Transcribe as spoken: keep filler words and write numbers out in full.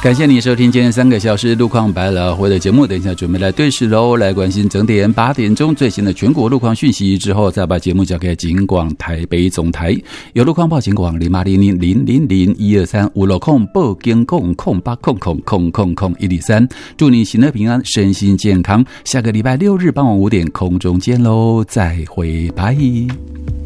感谢你收听今天三个小时路况百老汇的节目，等一下准备来对视喽，来关心整点八点钟最新的全国路况讯息之后，再把节目交给警广台北总台，有路况报警广零八零零零零零一二三五路控报警控控八控控控控控一零三，祝你喜乐平安，身心健康。下个礼拜六日傍晚五点空中见喽，再会，拜。